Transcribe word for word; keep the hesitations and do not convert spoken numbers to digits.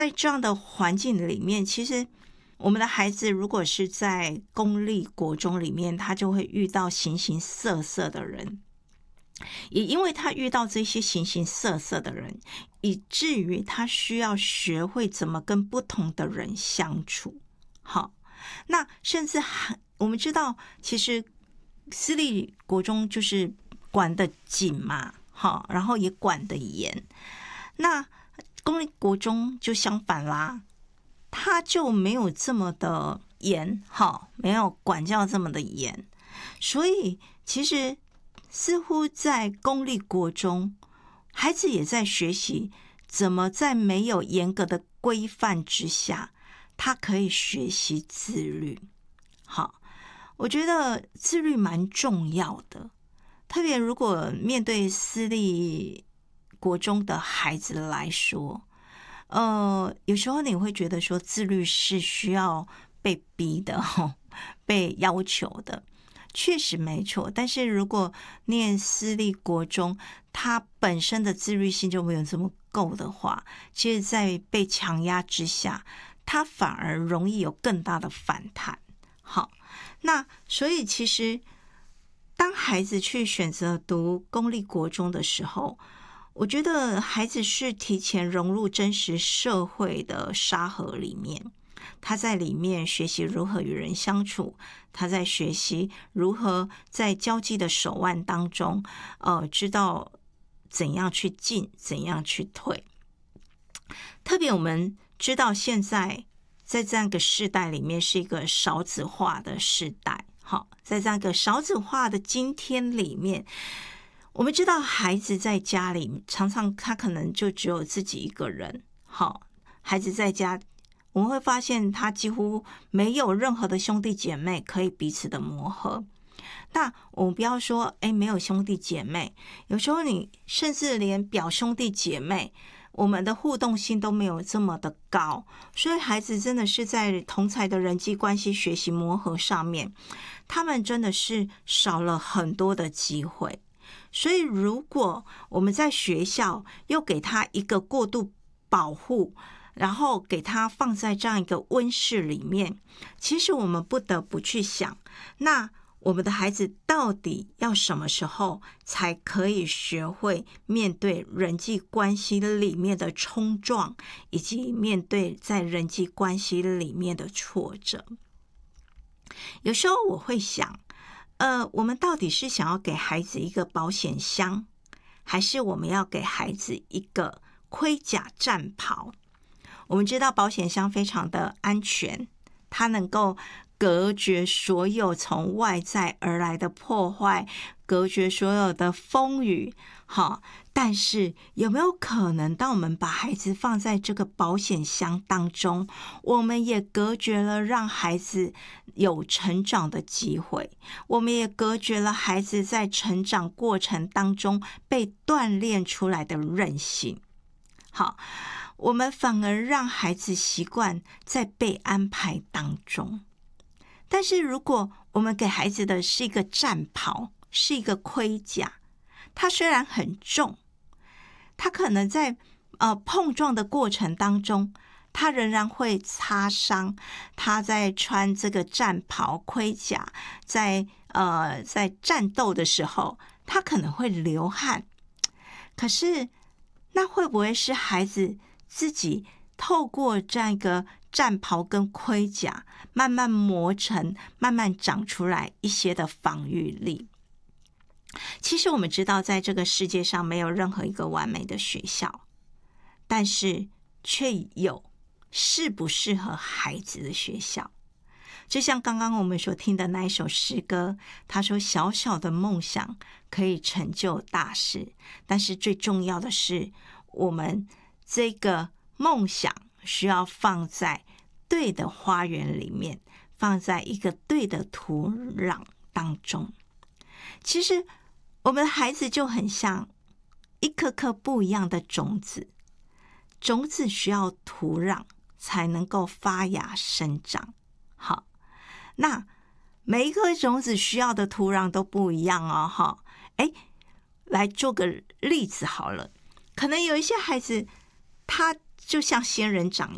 在这样的环境里面，其实我们的孩子如果是在公立国中里面，他就会遇到形形色色的人，也因为他遇到这些形形色色的人，以至于他需要学会怎么跟不同的人相处。好，那甚至还我们知道，其实私立国中就是管得紧嘛，好，然后也管得严。那公立国中就相反啦，他就没有这么的严，好，没有管教这么的严，所以其实似乎在公立国中，孩子也在学习怎么在没有严格的规范之下，他可以学习自律。好，我觉得自律蛮重要的，特别如果面对私立国中的孩子来说，呃，有时候你会觉得说自律是需要被逼的，哦，被要求的，确实没错。但是如果念私立国中，他本身的自律性就没有这么够的话，其实在被强压之下，他反而容易有更大的反弹。好，那所以其实当孩子去选择读公立国中的时候，我觉得孩子是提前融入真实社会的沙盒里面，他在里面学习如何与人相处，他在学习如何在交际的手腕当中，呃，知道怎样去进，怎样去退。特别我们知道现在在这样一个世代里面是一个少子化的世代，好，在这样一个少子化的今天里面，我们知道孩子在家里常常他可能就只有自己一个人，好，孩子在家我们会发现他几乎没有任何的兄弟姐妹可以彼此的磨合。那我们不要说哎，没有兄弟姐妹，有时候你甚至连表兄弟姐妹我们的互动性都没有这么的高，所以孩子真的是在同侪的人际关系学习磨合上面，他们真的是少了很多的机会。所以如果我们在学校又给他一个过度保护，然后给他放在这样一个温室里面，其实我们不得不去想，那我们的孩子到底要什么时候才可以学会面对人际关系里面的冲撞，以及面对在人际关系里面的挫折。有时候我会想，呃，我们到底是想要给孩子一个保险箱，还是我们要给孩子一个盔甲战袍？我们知道保险箱非常的安全，它能够隔绝所有从外在而来的破坏，隔绝所有的风雨。好，但是有没有可能当我们把孩子放在这个保险箱当中，我们也隔绝了让孩子有成长的机会，我们也隔绝了孩子在成长过程当中被锻炼出来的韧性。好，我们反而让孩子习惯在被安排当中。但是如果我们给孩子的是一个战袍，是一个盔甲，它虽然很重，它可能在呃碰撞的过程当中，它仍然会擦伤。他在穿这个战袍盔甲，在呃在战斗的时候，他可能会流汗。可是那会不会是孩子自己透过这样一个战袍跟盔甲，慢慢磨成，慢慢长出来一些的防御力？其实我们知道，在这个世界上没有任何一个完美的学校，但是却有适不适合孩子的学校。就像刚刚我们所听的那一首诗歌，他说小小的梦想可以成就大事，但是最重要的是，我们这个梦想需要放在对的花园里面，放在一个对的土壤当中。其实我们的孩子就很像一颗颗不一样的种子，种子需要土壤才能够发芽生长。好，那每一颗种子需要的土壤都不一样哦。哈，哎，来做个例子好了，可能有一些孩子他就像仙人掌